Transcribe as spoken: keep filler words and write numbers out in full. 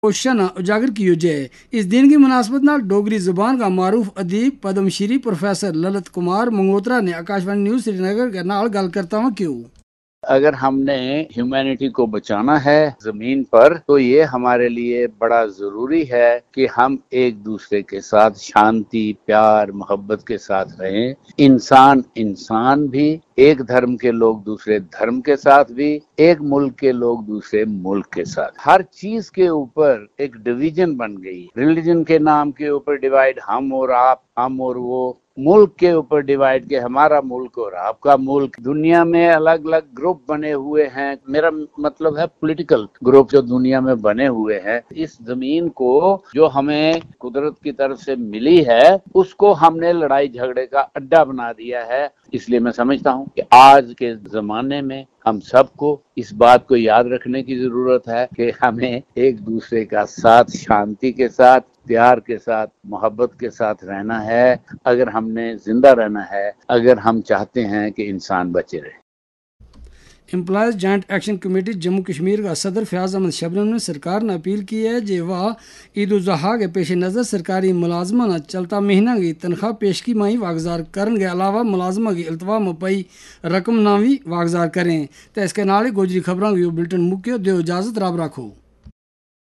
Question उजागर किया जाए। इस दिन की मुनासबत नाल डोगरी जुबान का मारूफ अदीब पद्मश्री प्रोफेसर ललित कुमार मंगोत्रा ने आकाशवाणी न्यूज़ श्रीनगर के नाल गल करता हुआ क्यों अगर हमने ह्यूमैनिटी को बचाना है जमीन पर तो ये हमारे लिए बड़ा जरूरी है कि हम एक दूसरे के साथ शांति प्यार मोहब्बत के साथ रहें। इंसान इंसान भी, एक धर्म के लोग दूसरे धर्म के साथ भी, एक मुल्क के लोग दूसरे मुल्क के साथ। हर चीज के ऊपर एक डिवीजन बन गई। रिलीजन के नाम के ऊपर डिवाइड, हम और आप, हम और वो। मुल्क के ऊपर डिवाइड के हमारा मुल्क और आपका मुल्क। दुनिया में अलग अलग ग्रुप बने हुए हैं, मेरा मतलब है पॉलिटिकल ग्रुप जो दुनिया में बने हुए हैं। इस जमीन को जो हमें कुदरत की तरफ से मिली है उसको हमने लड़ाई झगड़े का अड्डा बना दिया है। इसलिए मैं समझता हूँ कि आज के जमाने में हम सबको इस बात को याद रखने की जरूरत है कि हमें एक दूसरे का साथ शांति के साथ, प्यार के साथ, मोहब्बत के साथ रहना है। अगर हमने जिंदा रहना है, अगर हम चाहते हैं कि इंसान बचे रहे। Employees joint action committee Jammu Kashmir का सदर फयाज अहमद शबनम ने सरकार ने अपील की है कि वह ईद उल जुहा के पेश नज़र सरकारी मुलाजमा ने चलता महीना की तनख्वाह पेशगी माही वागजार करने के अलावा मुलाजमा की अल्तवा मुपई रकम ना भी वागजार करें। तो इसके नाल गोजरी खबरों की बुलेटिन मुक्यो दो इजाज़त रब रखो।